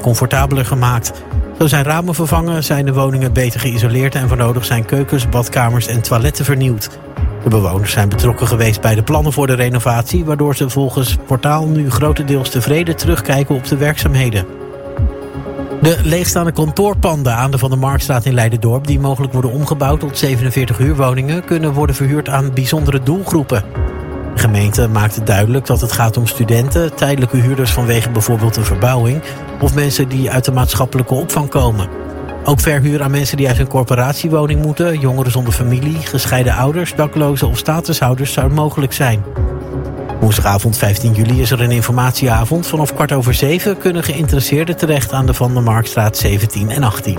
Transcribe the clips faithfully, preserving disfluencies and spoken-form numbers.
comfortabeler gemaakt. Zo zijn ramen vervangen, zijn de woningen beter geïsoleerd en voor nodig zijn keukens, badkamers en toiletten vernieuwd. De bewoners zijn betrokken geweest bij de plannen voor de renovatie, waardoor ze volgens Portaal nu grotendeels tevreden terugkijken op de werkzaamheden. De leegstaande kantoorpanden aan de Van der Marktstraat in Leiderdorp, die mogelijk worden omgebouwd tot zevenenveertig huurwoningen, kunnen worden verhuurd aan bijzondere doelgroepen. De gemeente maakte duidelijk dat het gaat om studenten, tijdelijke huurders vanwege bijvoorbeeld een verbouwing of mensen die uit de maatschappelijke opvang komen. Ook verhuur aan mensen die uit een corporatiewoning moeten, jongeren zonder familie, gescheiden ouders, daklozen of statushouders zou mogelijk zijn. Woensdagavond vijftien juli is er een informatieavond. Vanaf kwart over zeven kunnen geïnteresseerden terecht aan de Van der Marktstraat zeventien en achttien.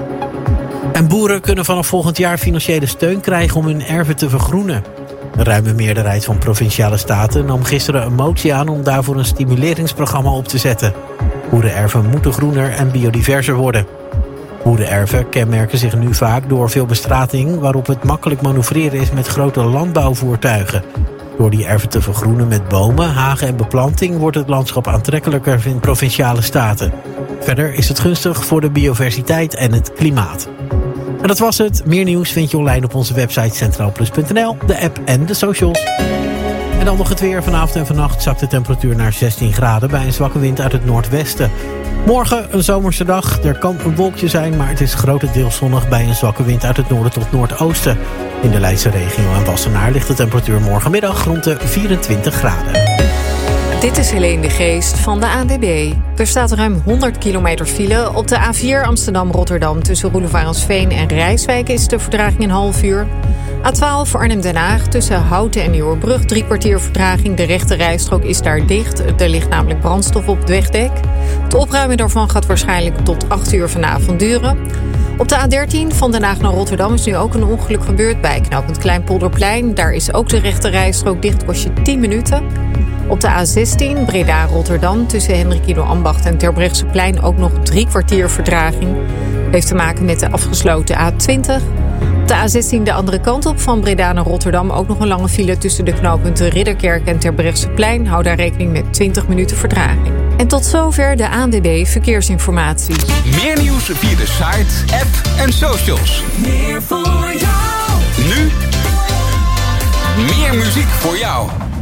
En boeren kunnen vanaf volgend jaar financiële steun krijgen om hun erven te vergroenen. Een ruime meerderheid van provinciale staten nam gisteren een motie aan om daarvoor een stimuleringsprogramma op te zetten. Boerenerven moeten groener en biodiverser worden. Boerenerven kenmerken zich nu vaak door veel bestrating, waarop het makkelijk manoeuvreren is met grote landbouwvoertuigen. Door die erven te vergroenen met bomen, hagen en beplanting wordt het landschap aantrekkelijker in provinciale staten. Verder is het gunstig voor de biodiversiteit en het klimaat. En dat was het. Meer nieuws vind je online op onze website centraal plus punt n l, de app en de socials. En dan nog het weer. Vanavond en vannacht zakt de temperatuur naar zestien graden bij een zwakke wind uit het noordwesten. Morgen een zomerse dag. Er kan een wolkje zijn, maar het is grotendeels zonnig bij een zwakke wind uit het noorden tot noordoosten. In de Leidse regio en Wassenaar ligt de temperatuur morgenmiddag rond de vierentwintig graden. Dit is Helene de Geest van de A N W B. Er staat ruim honderd kilometer file. Op de A vier Amsterdam-Rotterdam tussen Roelevarensveen en Rijswijk is de vertraging een half uur. A twaalf Arnhem-Den Haag tussen Houten en Nieuwerbrug drie kwartier vertraging. De rechte rijstrook is daar dicht. Er ligt namelijk brandstof op het wegdek. Het opruimen daarvan gaat waarschijnlijk tot acht uur vanavond duren. Op de A dertien van Den Haag naar Rotterdam is nu ook een ongeluk gebeurd bij knooppunt Kleinpolderplein. Daar is ook de rechte rijstrook dicht, kost je tien minuten. Op de A zestien Breda-Rotterdam tussen Hendrik Ido Ambacht en Terbrechtseplein ook nog drie kwartier vertraging. Heeft te maken met de afgesloten A twintig. Op de A zestien de andere kant op van Breda naar Rotterdam ook nog een lange file tussen de knooppunten Ridderkerk en Terbrechtseplein. Hou daar rekening met twintig minuten vertraging. En tot zover de A N W B Verkeersinformatie. Meer nieuws via de site, app en socials. Meer voor jou. Nu meer muziek voor jou.